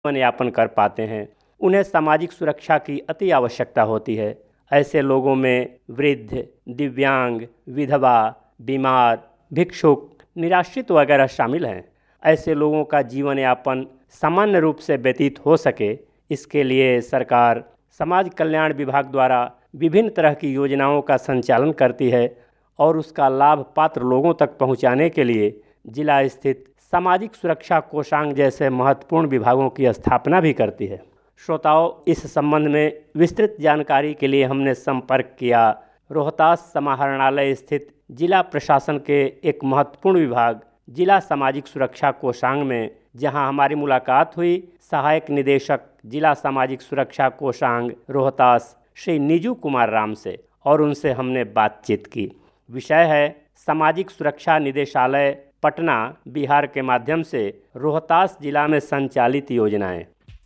जीवन यापन कर पाते हैं। उन्हें सामाजिक सुरक्षा की अति आवश्यकता होती है। ऐसे लोगों में वृद्ध, दिव्यांग, विधवा, बीमार, भिक्षुक, निराश्रित वगैरह शामिल हैं। ऐसे लोगों का जीवन यापन सामान्य रूप से व्यतीत हो सके, इसके लिए सरकार समाज कल्याण विभाग द्वारा विभिन्न तरह की योजनाओं का संचालन करती है और उसका लाभ पात्र लोगों तक पहुंचाने के लिए जिला स्थित सामाजिक सुरक्षा कोषांग जैसे महत्वपूर्ण विभागों की स्थापना भी करती है। श्रोताओं, इस संबंध में विस्तृत जानकारी के लिए हमने संपर्क किया रोहतास समाहरणालय स्थित जिला प्रशासन के एक महत्वपूर्ण विभाग जिला सामाजिक सुरक्षा कोषांग में, जहां हमारी मुलाकात हुई सहायक निदेशक जिला सामाजिक सुरक्षा कोषांग रोहतास श्री निजू कुमार राम से, और उनसे हमने बातचीत की। विषय है सामाजिक सुरक्षा निदेशालय पटना बिहार के माध्यम से रोहतास जिला में संचालित योजनाएं।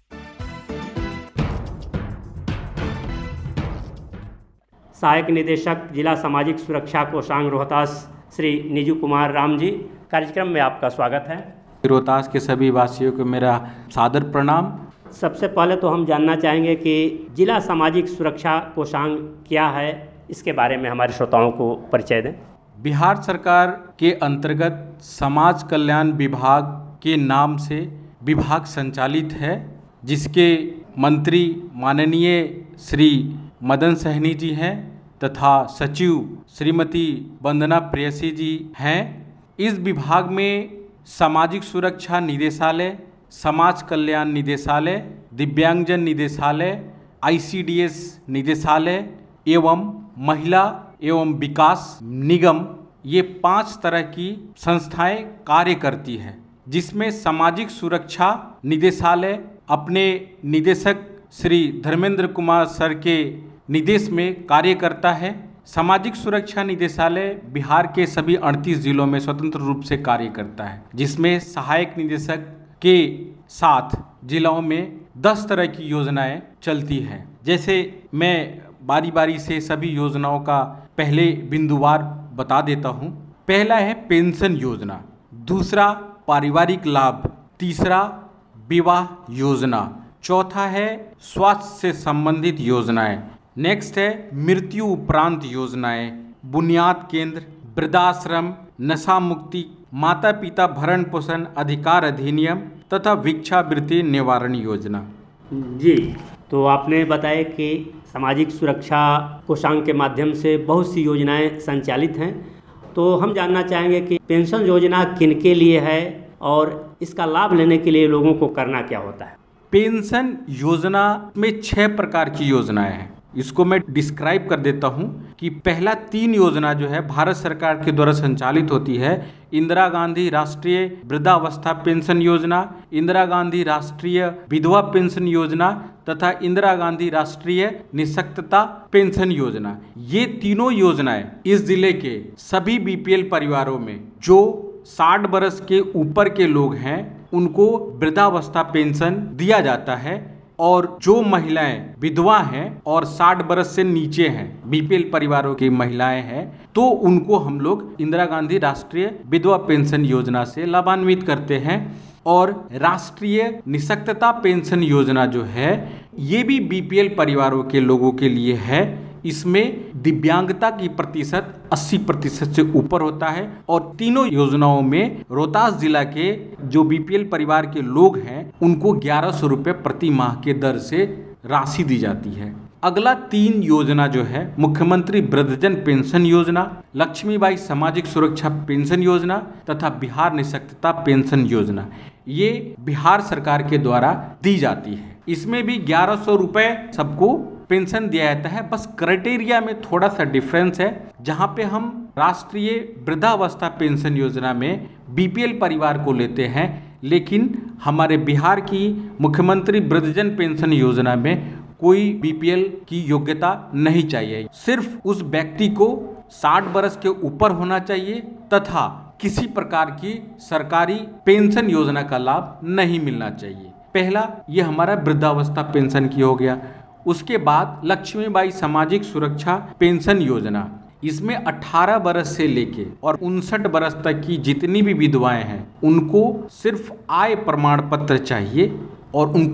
सहायक निदेशक जिला सामाजिक सुरक्षा कोषांग रोहतास श्री निजू कुमार राम जी, कार्यक्रम में आपका स्वागत है। रोहतास के सभी वासियों को मेरा सादर प्रणाम। सबसे पहले तो हम जानना चाहेंगे कि जिला सामाजिक सुरक्षा कोषांग क्या है, इसके बारे में हमारे श्रोताओं को परिचय दें। बिहार सरकार के अंतर्गत समाज कल्याण विभाग के नाम से विभाग संचालित है, जिसके मंत्री माननीय श्री मदन सहनी जी हैं तथा सचिव श्रीमती वंदना प्रेयसी जी हैं। इस विभाग में सामाजिक सुरक्षा निदेशालय, समाज कल्याण निदेशालय, दिव्यांगजन निदेशालय, ICDS निदेशालय एवं महिला एवं विकास निगम, ये 5 तरह की संस्थाएं कार्य करती हैं, जिसमें सामाजिक सुरक्षा निदेशालय अपने निदेशक श्री धर्मेंद्र कुमार सर के निर्देश में कार्य करता है। सामाजिक सुरक्षा निदेशालय बिहार के सभी 38 जिलों में स्वतंत्र रूप से कार्य करता है, जिसमें सहायक निदेशक के साथ जिलों में 10 तरह की योजनाएं चलती हैं। जैसे मैं बारी बारी से सभी योजनाओं का पहले बिंदुवार बता देता हूँ। पहला है पेंशन योजना, दूसरा पारिवारिक लाभ, तीसरा विवाह योजना, चौथा है स्वास्थ्य से संबंधित योजनाएं, नेक्स्ट है मृत्यु उपरांत योजनाएं, बुनियाद केंद्र, वृद्धाश्रम, नशा मुक्ति, माता पिता भरण पोषण अधिकार अधिनियम तथा भिक्षावृत्ति निवारण योजना। जी, तो आपने बताया कि सामाजिक सुरक्षा कोषांग के माध्यम से बहुत सी योजनाएं संचालित हैं, तो हम जानना चाहेंगे कि पेंशन योजना किनके लिए है और इसका लाभ लेने के लिए लोगों को करना क्या होता है। पेंशन योजना में 6 प्रकार की योजनाएं हैं। इसको मैं डिस्क्राइब कर देता हूं कि पहला 3 योजना जो है भारत सरकार के द्वारा संचालित होती है। इंदिरा गांधी राष्ट्रीय वृद्धावस्था पेंशन योजना, इंदिरा गांधी राष्ट्रीय विधवा पेंशन योजना तथा इंदिरा गांधी राष्ट्रीय निःशक्तता पेंशन योजना। ये तीनों योजनाएं इस जिले के सभी BPL परिवारों में जो 60 वर्ष के ऊपर के लोग हैं उनको वृद्धावस्था पेंशन दिया जाता है, और जो महिलाएं विधवा हैं और 60 वर्ष से नीचे हैं, BPL परिवारों की महिलाएं हैं, तो उनको हम लोग इंदिरा गांधी राष्ट्रीय विधवा पेंशन योजना से लाभान्वित करते हैं। और राष्ट्रीय निःशक्तता पेंशन योजना जो है ये भी BPL परिवारों के लोगों के लिए है। इसमें दिव्यांगता की प्रतिशत 80% से ऊपर होता है, और तीनों योजनाओं में रोहतास जिला के जो BPL परिवार के लोग हैं उनको 1100 रुपये प्रति माह के दर से राशि दी जाती है। अगला 3 योजना जो है मुख्यमंत्री वृद्धजन पेंशन योजना, लक्ष्मीबाई सामाजिक सुरक्षा पेंशन योजना तथा बिहार निःशक्तता पेंशन योजना, ये बिहार सरकार के द्वारा दी जाती है। इसमें भी 1100 रुपये सबको पेंशन दिया जाता है। बस क्राइटेरिया में थोड़ा सा डिफरेंस है, जहां पे हम राष्ट्रीय वृद्धावस्था पेंशन योजना में BPL परिवार को लेते हैं, लेकिन हमारे बिहार की मुख्यमंत्री वृद्धजन पेंशन योजना में कोई BPL की योग्यता नहीं चाहिए। सिर्फ उस व्यक्ति को 60 वर्ष के ऊपर होना चाहिए तथा किसी प्रकार की सरकारी पेंशन योजना का लाभ नहीं मिलना चाहिए। पहला ये हमारा वृद्धावस्था पेंशन की हो गया। उसके बाद लक्ष्मीबाई सामाजिक सुरक्षा पेंशन योजना, इसमें 18 वर्ष से लेके और 59 वर्ष तक की जितनी भी विधवाएं हैं उनको सिर्फ आय प्रमाण पत्र चाहिए और उनको